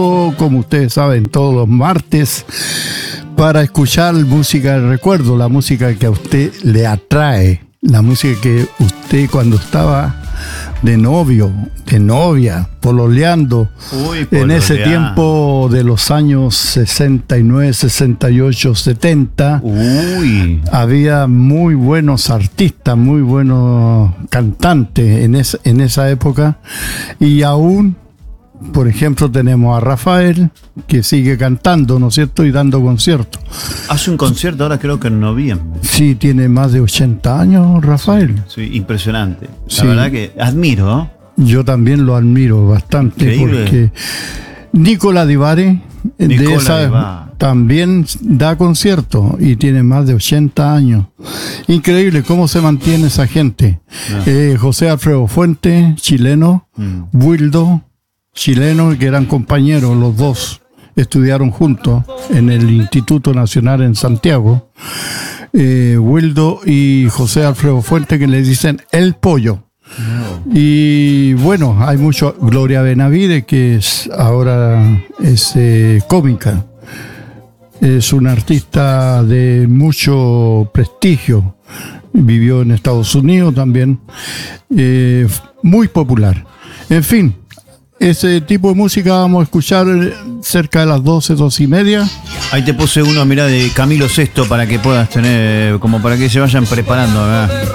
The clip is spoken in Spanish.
Como ustedes saben, todos los martes para escuchar música del recuerdo, la música que a usted le atrae, la música que usted cuando estaba de novio, de novia, pololeando, en ese tiempo de los años 69, 68, 70, había muy buenos artistas, muy buenos cantantes en esa época, y aún, por ejemplo, tenemos a Rafael, que sigue cantando, ¿no es cierto?, y dando conciertos. Hace un concierto ahora creo que en noviembre. Sí, tiene más de 80 años, Rafael. Sí, impresionante. Sí. La verdad que admiro. Yo también lo admiro bastante. Increíble. Porque Nicola Di Bari también da conciertos y tiene más de 80 años. Increíble cómo se mantiene esa gente. José Alfredo Fuentes, chileno, Wildo, chileno, que eran compañeros, los dos estudiaron juntos en el Instituto Nacional en Santiago. Wildo y José Alfredo Fuentes, que le dicen El Pollo. Y bueno, hay mucho. Gloria Benavides, que ahora es cómica, es una artista de mucho prestigio, vivió en Estados Unidos también, muy popular. En fin, ese tipo de música vamos a escuchar cerca de las 12, 12:30. Ahí te puse uno, mirá, de Camilo VI para que puedas tener, como para que se vayan preparando, ¿verdad?